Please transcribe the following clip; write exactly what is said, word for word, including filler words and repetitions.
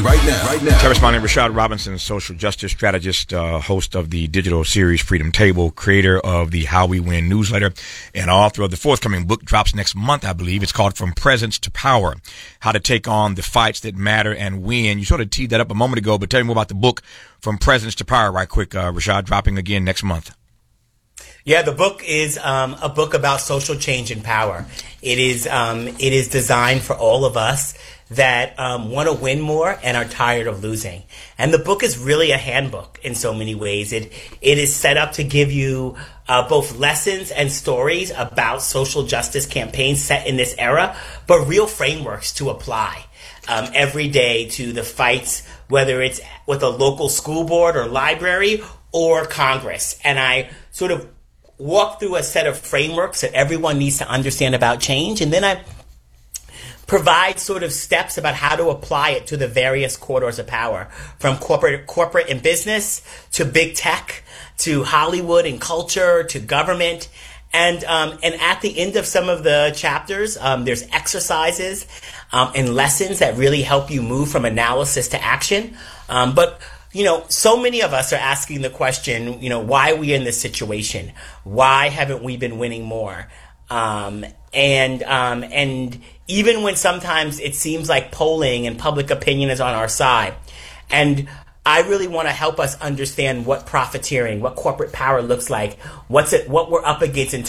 Right now, right now. Terrence, my name is Rashad Robinson, social justice strategist, uh, host of the digital series Freedom Table, creator of the How We Win newsletter, and author of the forthcoming book, drops next month, I believe. It's called From Presence to Power, How to Take on the Fights That Matter and Win. You sort of teed that up a moment ago, but tell me more about the book, From Presence to Power, right quick, uh, Rashad, dropping again next month. Yeah, the book is um, a book about social change and power. It is um, it is designed for all of us that um, want to win more and are tired of losing. And the book is really a handbook in so many ways. It it is set up to give you uh, both lessons and stories about social justice campaigns set in this era, but real frameworks to apply um, every day to the fights, whether it's with a local school board or library or Congress. And I sort of walk through a set of frameworks that everyone needs to understand about change, and then I provide sort of steps about how to apply it to the various corridors of power, from corporate corporate and business to big tech to Hollywood and culture to government. And um, and at the end of some of the chapters, um, there's exercises um, and lessons that really help you move from analysis to action. Um, but You know, so many of us are asking the question, you know, why are we in this situation? Why haven't we been winning more? Um, and um, and even when sometimes it seems like polling and public opinion is on our side. And I really want to help us understand what profiteering, what corporate power looks like, what's it, what we're up against in